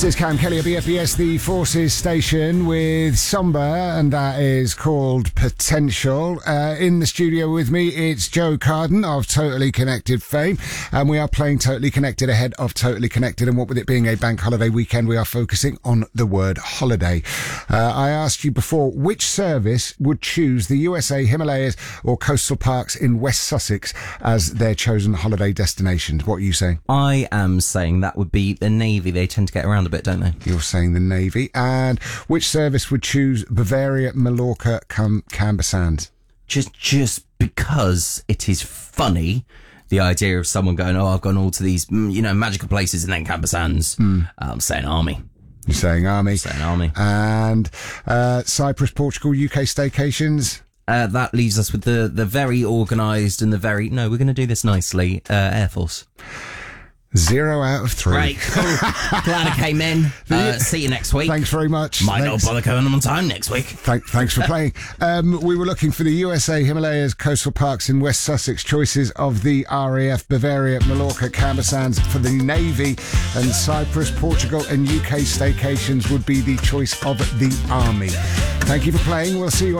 This is Cam Kelly at BFBS, the Forces station, with Somber, and that is called Potential. In the studio with me, it's Joe Carden of Totally Connected fame, and we are playing Totally Connected ahead of Totally Connected, and what with it being a bank holiday weekend, we are focusing on the word holiday. I asked you before, which service would choose the USA, Himalayas, or coastal parks in West Sussex as their chosen holiday destinations? What are you saying? I am saying that would be the Navy. They tend to get around a bit, don't they? You're saying the Navy. And which service would choose Bavaria, Mallorca, Camber Sands? Just because it is funny, the idea of someone going, oh, I've gone all to these, magical places and then Camber Sands. I'm saying Army. You're saying Army. Saying Army. And Cyprus, Portugal, UK staycations? That leaves us with the very organised and we're going to do this nicely, Air Force. 0 out of 3. Right, cool. Glad I came in. See you next week. Thanks very much. Might not bother coming on time next week. Thanks for playing. We were looking for the USA, Himalayas, coastal parks in West Sussex. Choices of the RAF, Bavaria, Mallorca, Camber Sands for the Navy, and Cyprus, Portugal and UK staycations would be the choice of the Army. Thank you for playing. We'll see you on